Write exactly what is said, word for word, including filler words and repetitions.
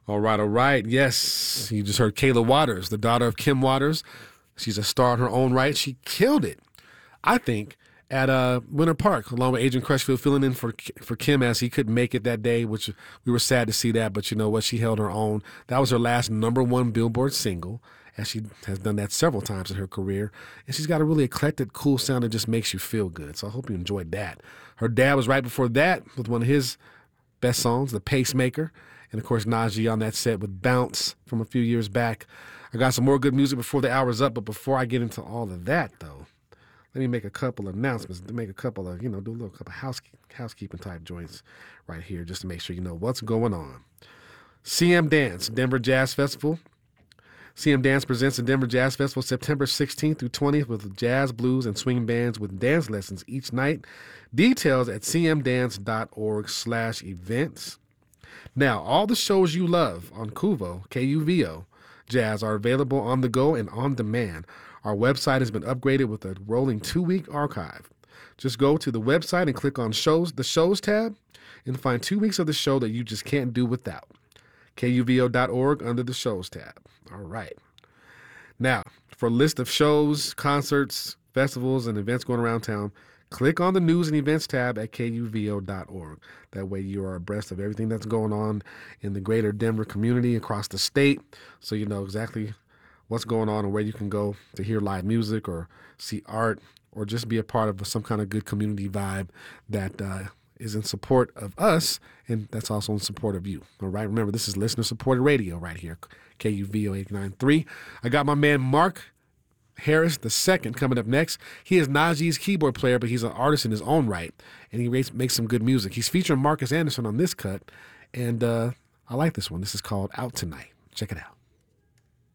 All right, all right. Yes, you just heard Kayla Waters, the daughter of Kim Waters. She's a star in her own right. She killed it, I think, at uh, Winter Park, along with Adrian Crutchfield filling in for for Kim as he couldn't make it that day, which we were sad to see that. But you know what? She held her own. That was her last number one Billboard single, as she has done that several times in her career. And she's got a really eclectic, cool sound that just makes you feel good. So I hope you enjoyed that. Her dad was right before that with one of his best songs, The Pacemaker. And, of course, Najee on that set with Bounce from a few years back. I got some more good music before the hour's up, but before I get into all of that, though, let me make a couple of announcements, to make a couple of, you know, do a little couple of house, housekeeping type joints right here just to make sure you know what's going on. C M Dance, Denver Jazz Festival. C M Dance presents the Denver Jazz Festival September sixteenth through twentieth with jazz, blues, and swing bands with dance lessons each night. Details at cmdance.org slash events. Now, all the shows you love on Kuvo, K U V O, Jazz are available on the go and on demand. Our website has been upgraded with a rolling two-week archive. Just go to the website and click on shows, the Shows tab and find two weeks of the show that you just can't do without. K U V O dot org under the Shows tab. All right. Now, for a list of shows, concerts, festivals, and events going around town, click on the News and Events tab at K U V O dot org. That way you are abreast of everything that's going on in the greater Denver community across the state, so you know exactly what's going on and where you can go to hear live music or see art or just be a part of some kind of good community vibe that uh, is in support of us, and that's also in support of you. All right, remember, this is listener-supported radio right here, K U V O eighty-nine point three. I got my man Mark Harris the second coming up next. He is Najee's keyboard player, but he's an artist in his own right, and he makes, makes some good music. He's featuring Marcus Anderson on this cut, and uh, I like this one. This is called Out Tonight. Check it out.